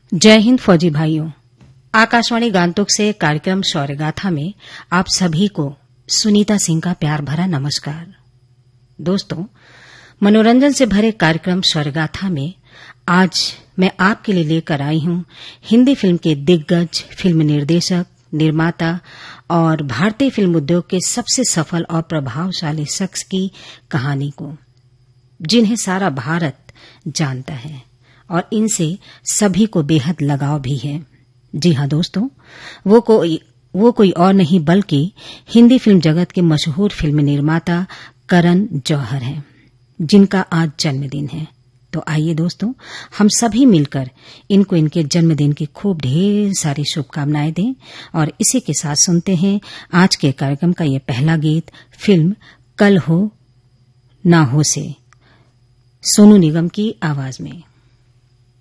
जय हिंद फौजी भाइयों। आकाशवाणी गांतोक से कार्यक्रम शौर्यगाथा में आप सभी को सुनीता सिंह का प्यार भरा नमस्कार। दोस्तों, मनोरंजन से भरे कार्यक्रम शौर्यगाथा में आज मैं आपके लिए लेकर आई हूं हिंदी फिल्म के दिग्गज, फिल्म निर्देशक, निर्माता और भारतीय फिल्म उद्योग के सबसे सफल और प्रभावशाली शख्स की कहानी को, जिन्हें सारा भारत जानता है और इनसे सभी को बेहद लगाव भी है। जी हां दोस्तों, वो कोई और नहीं बल्कि हिंदी फिल्म जगत के मशहूर फिल्म निर्माता करण जौहर हैं, जिनका आज जन्मदिन है। तो आइए दोस्तों, हम सभी मिलकर इनको इनके जन्मदिन की खूब ढेर सारी शुभकामनाएं दें और इसी के साथ सुनते हैं आज के कार्यक्रम का ये पहला गीत, फिल्म कल हो ना हो से सोनू निगम की आवाज में।